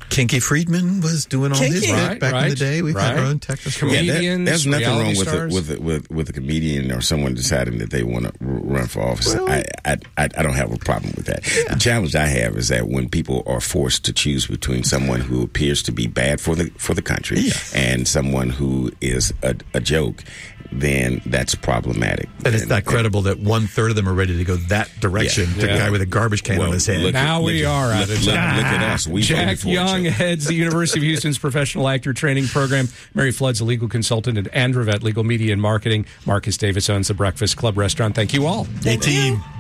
Kinky Friedman was doing all his work back in the day. We've had our own technical comedians. There's nothing wrong stars. with a comedian or someone deciding that they want to run for office. Well, I don't have a problem with that. Yeah. The challenge I have is that when people are forced to choose between someone who appears to be bad for the country and someone who is a joke, then that's problematic. And it's not credible that 1/3 of them are ready to go that direction. The guy with a garbage can on his head. Look at us. We Jack Young heads the University of Houston's professional actor training program. Mary Flood's a legal consultant at Andrevet Legal Media and Marketing. Marcus Davis owns the Breakfast Club restaurant. Thank you all. Hey, team.